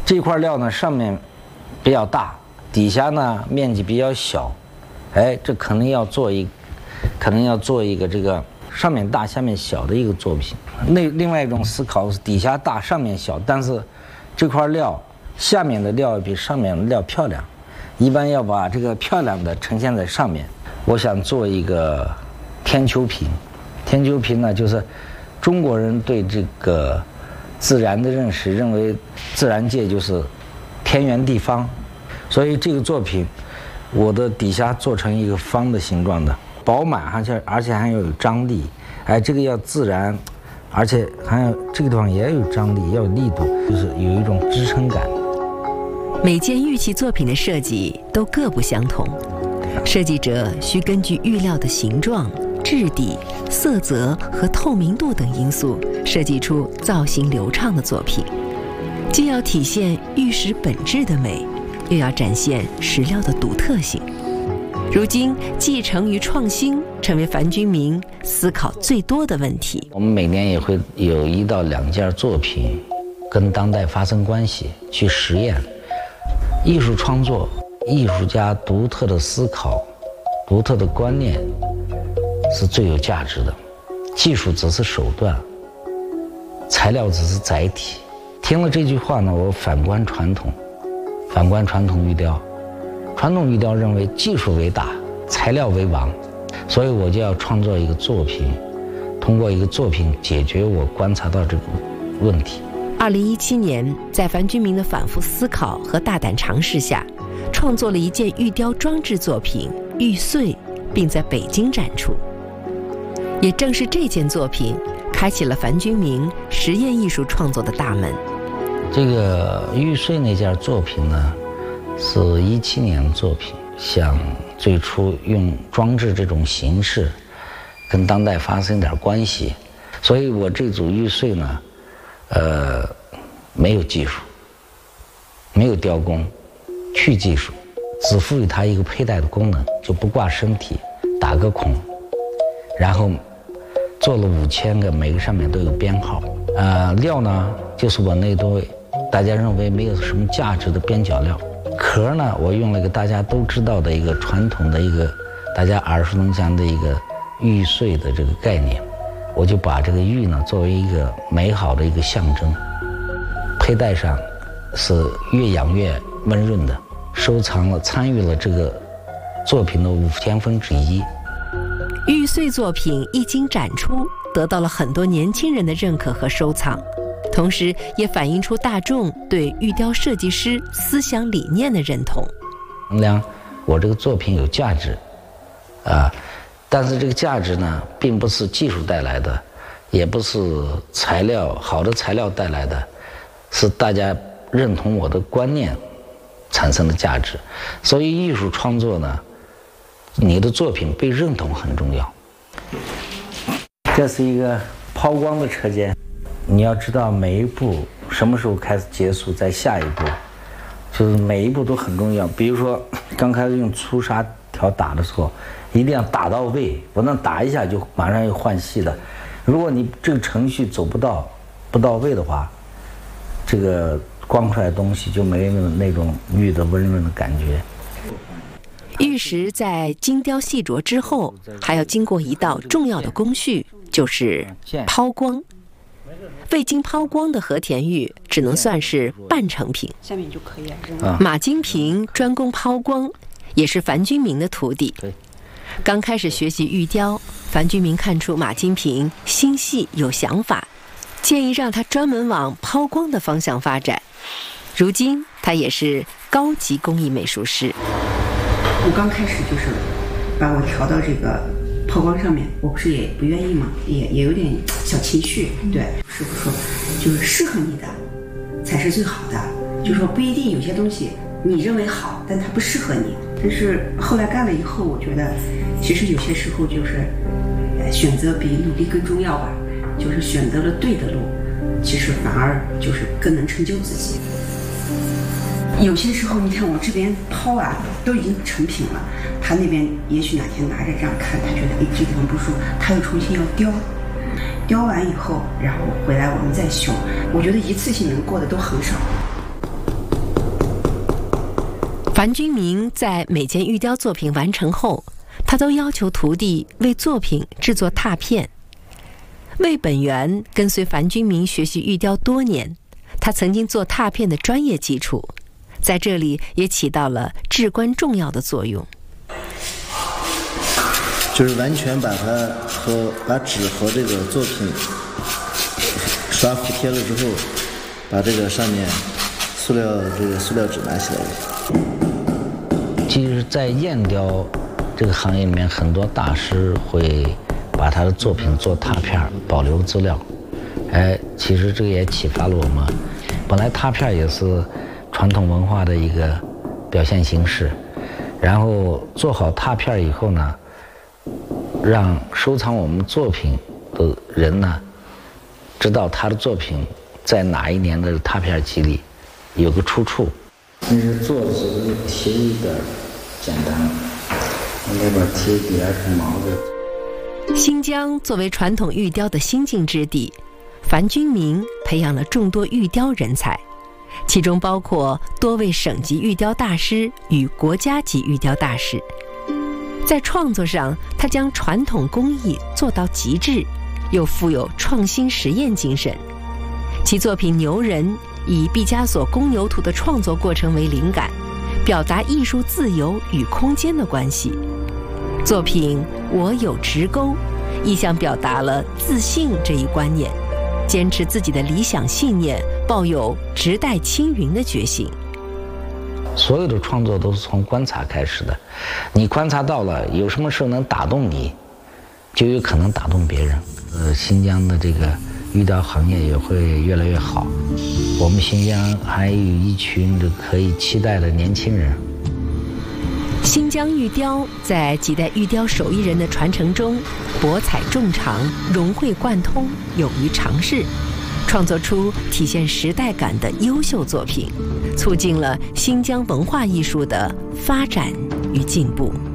这块料呢上面比较大，底下呢面积比较小，哎，这可能要做一个这个上面大下面小的一个作品。另外一种思考是底下大上面小，但是这块料下面的料比上面的料漂亮，一般要把这个漂亮的呈现在上面。我想做一个天丘瓶。天丘瓶呢，就是中国人对这个自然的认识，认为自然界就是天圆地方，所以这个作品我的底下做成一个方的形状的，饱满，而且还要有张力。哎，这个要自然，而且还有这个地方也有张力，要有力度，就是有一种支撑感。 每件玉器作品的设计都各不相同，设计者需根据玉料的形状、质地、色泽和透明度等因素，设计出造型流畅的作品，既要体现玉石本质的美，又要展现石料的独特性。如今，继承与创新成为樊君明思考最多的问题。 我们每年也会有1到2件作品跟当代发生关系，去实验。艺术创作，艺术家独特的思考、独特的观念是最有价值的，技术只是手段，材料只是载体。听了这句话呢，我反观传统玉雕。传统玉雕认为技术为大，材料为王，所以我就要创作一个作品，通过一个作品解决我观察到这个问题。 2017年，在樊君明的反复思考和大胆尝试下，创作了一件玉雕装置作品《玉碎》，并在北京展出。也正是这件作品，开启了樊君明实验艺术创作的大门。 这个玉碎那件作品呢，是17年的作品，想最初用装置这种形式跟当代发生点关系，所以我这组玉碎呢，没有技术，没有雕工，去技术，只赋予它一个佩戴的功能，就不挂身体，打个孔，然后做了5000个，每个上面都有编号。料呢，就是我那堆大家认为没有什么价值的边角料。壳呢，我用了一个大家都知道的一个传统的一个大家耳熟能详的一个玉碎的这个概念，我就把这个玉呢作为一个美好的一个象征，佩戴上是越养越温润的，收藏了参与了这个作品的5000分之一。 玉碎作品一经展出，得到了很多年轻人的认可和收藏，同时也反映出大众对玉雕设计师思想理念的认同。 衡量我这个作品有价值但是这个价值呢，并不是技术带来的，也不是好的材料带来的，是大家认同我的观念产生的价值。所以艺术创作呢，你的作品被认同很重要。这是一个抛光的车间，你要知道每一步什么时候开始结束，再下一步，就是每一步都很重要。比如说刚开始用粗砂条打的时候，一定要打到位，不能打一下就马上要换细的。如果你这个程序走不到位的话，这个光出来的东西就没有那种玉的温润的感觉。 玉石在精雕细琢之后，还要经过一道重要的工序，就是抛光。未经抛光的和田玉只能算是半成品。 下面就可以了。 马金平专攻抛光，也是樊君明的徒弟。刚开始学习玉雕，樊君明看出马金平心细有想法，建议让他专门往抛光的方向发展。如今他也是高级工艺美术师。 我刚开始就是把我调到这个抛光上面，我不是也不愿意嘛，也有点小情绪。对，师傅说就是适合你的才是最好的，就说不一定有些东西你认为好，但它不适合你。但是后来干了以后，我觉得其实有些时候就是选择比努力更重要吧，就是选择了对的路，其实反而就是更能成就自己。有些时候你看我这边抛完都已经成品了，他那边也许哪天拿着这样看，他觉得这地方不舒服，他又重新要雕完以后，然后回来我们再修。我觉得一次性能过的都很少。 樊君明在每件玉雕作品完成后，他都要求徒弟为作品制作拓片。魏本元跟随樊君明学习玉雕多年，他曾经做拓片的专业基础，在这里也起到了至关重要的作用。 就是完全把纸和这个作品刷服贴了之后，把这个上面塑料纸拿起来。 其实在砚雕这个行业里面，很多大师会把他的作品做拓片，保留资料。其实这个也启发了我们。本来拓片也是传统文化的一个表现形式，然后做好拓片以后呢，让收藏我们作品的人呢，知道他的作品在哪一年的拓片集里有个出处。但是做的时候贴一点简单，那边贴一点毛的。 新疆作为传统玉雕的新晋之地，樊君明培养了众多玉雕人才，其中包括多位省级玉雕大师与国家级玉雕大师。在创作上，他将传统工艺做到极致，又富有创新实验精神。其作品《牛人》以毕加索《公牛图》的创作过程为灵感，表达艺术自由与空间的关系。作品《我有直钩》意象表达了自信这一观念，坚持自己的理想信念，抱有直待青云的决心。 所有的创作都是从观察开始的，你观察到了有什么事能打动你，就有可能打动别人。新疆的这个玉雕行业也会越来越好，我们新疆还有一群可以期待的年轻人。 新疆玉雕在几代玉雕手艺人的传承中，博采众长，融会贯通，勇于尝试，创作出体现时代感的优秀作品，促进了新疆文化艺术的发展与进步。